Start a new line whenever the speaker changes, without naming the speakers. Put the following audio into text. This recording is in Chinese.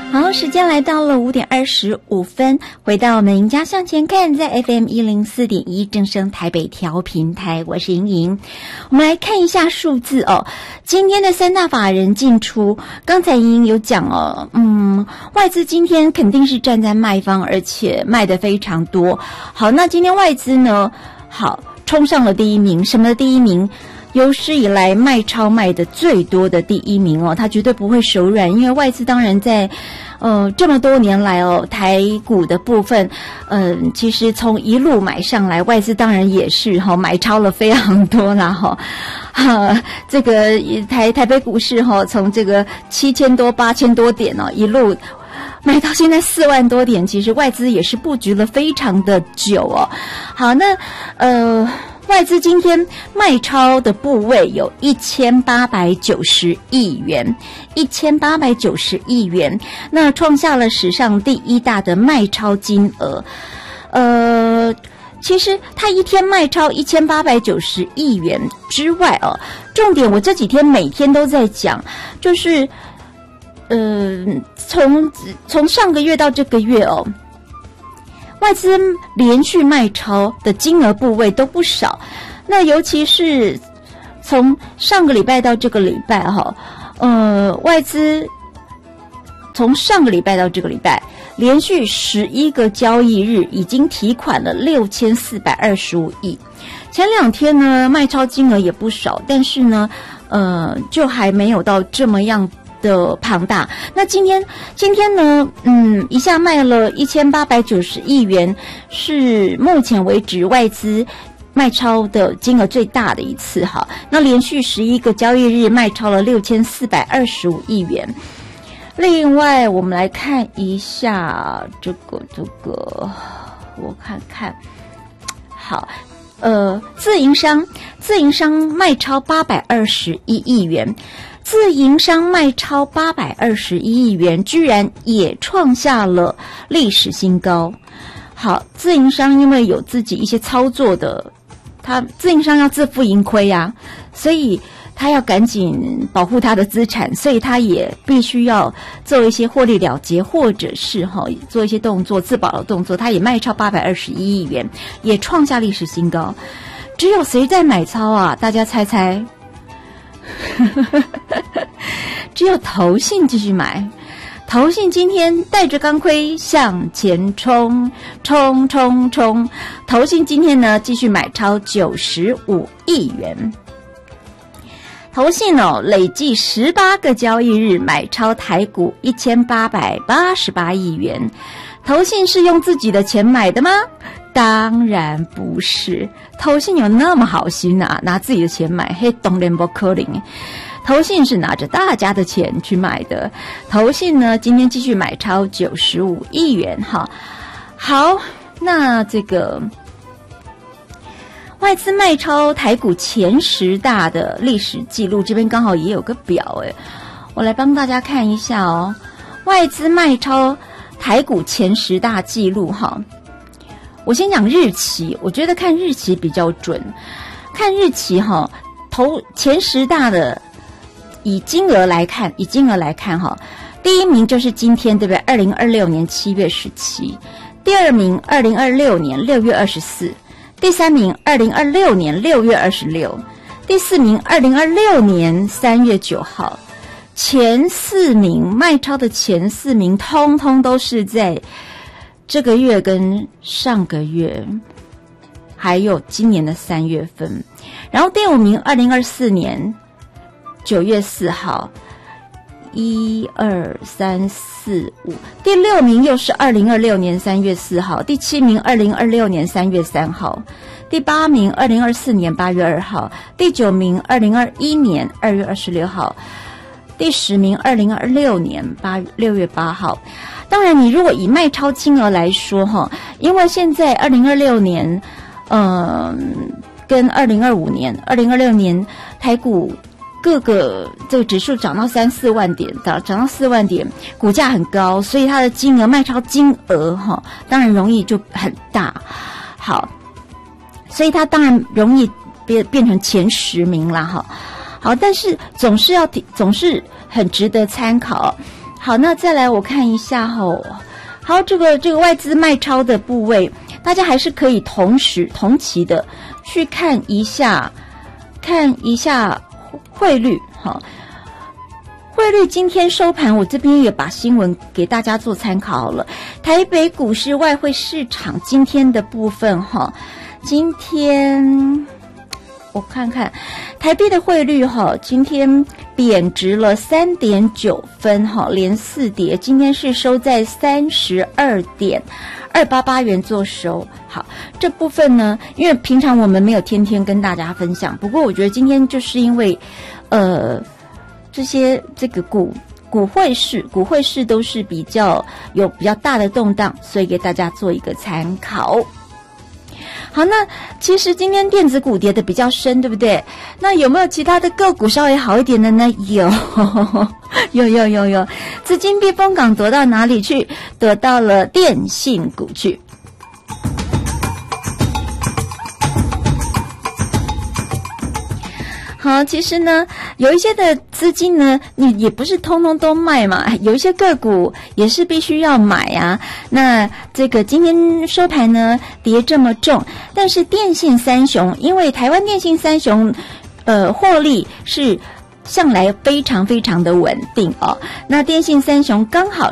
好，时间来到了5点25分，回到我们赢家向前看，在 FM 104.1正声台北调频台，我是莹莹。我们来看一下数字哦，今天的三大法人进出，刚才莹莹有讲哦，外资今天肯定是站在卖方，而且卖得非常多。好，那今天外资呢，好，冲上了第一名，什么的第一名？有史以来卖超卖的最多的第一名哦，他绝对不会手软，因为外资当然在这么多年来哦，台股的部分其实从一路买上来，外资当然也是买超了非常多啦这个台北股市从这个7000多8000多点哦，一路买到现在4万多点，其实外资也是布局了非常的久哦。好，那外资今天卖超的部位有1890亿元，1890亿元，那创下了史上第一大的卖超金额。其实它一天卖超1890亿元之外哦，重点我这几天每天都在讲，就是从上个月到这个月哦，外资连续卖超的金额部位都不少，那尤其是从上个礼拜到这个礼拜外资从上个礼拜到这个礼拜连续11个交易日已经提款了6425亿。前两天呢卖超金额也不少，但是呢就还没有到这么样的庞大。那今天呢一下卖了1890亿元，是目前为止外资卖超的金额最大的一次哈。那连续11个交易日卖超了6425亿元。另外我们来看一下这个我看看。好，自营商卖超821亿元。自营商卖超821亿元，居然也创下了历史新高。好，自营商因为有自己一些操作的，他自营商要自负盈亏啊，所以他要赶紧保护他的资产，所以他也必须要做一些获利了结，或者是做一些动作自保的动作。他也卖超821亿元，也创下历史新高。只有谁在买超啊？大家猜猜。只有投信继续买，投信今天带着钢盔向前冲，投信今天呢继续买超95亿元。投信累计18个交易日买超台股1888亿元。投信是用自己的钱买的吗？当然不是，投信有那么好心啊，拿自己的钱买，嘿，当然不可能。投信是拿着大家的钱去买的。投信呢，今天继续买超95亿元哈。好，那这个外资卖超台股前10大的历史记录，这边刚好也有个表我来帮大家看一下哦。外资卖超台股前10大记录哈。我先讲日期，我觉得看日期比较准。看日期前10大的以金额来看第一名就是今天，对不对？2026年7月17，第二名2026年6月24，第三名2026年6月26，第四名2026年3月9号。前4名卖超的前4名，通通都是在这个月跟上个月还有今年的3月份。然后第5名2024年9月4号，1、2、3、4、5。第6名又是2026年3月4号，第7名2026年3月3号，第8名2024年8月2号，第9名2021年2月26号，第10名2026年6月8号。当然你如果以卖超金额来说因为现在2026年跟2025年台股各个这个指数涨到3-4万点，涨到4万点，股价很高，所以它的金额卖超金额当然容易就很大。好，所以它当然容易变成前10名啦好，但是总是很值得参考。 好，那再来我看一下好，这个外资卖超的部位，大家还是可以同期的去看一下汇率哈。汇率今天收盘，我这边也把新闻给大家做参考了。台北股市外汇市场今天的部分哈，今天我看看台币的汇率哈，今天贬值了3.9分哈，连4跌，今天是收在32.288元做收。好，这部分呢，因为平常我们没有天天跟大家分享，不过我觉得今天就是因为这个股汇市都是比较大的动荡，所以给大家做一个参考。好，那其实今天电子股跌的比较深，对不对？那有没有其他的个股稍微好一点的呢？有，资金避风港躲到哪里去？躲到了电信股去。好，其实呢，有一些的资金呢，你也不是通通都卖嘛，有一些个股也是必须要买啊。那这个今天收盘呢，跌这么重，但是电信三雄，因为台湾电信三雄，获利是向来非常非常的稳定哦。那电信三雄刚好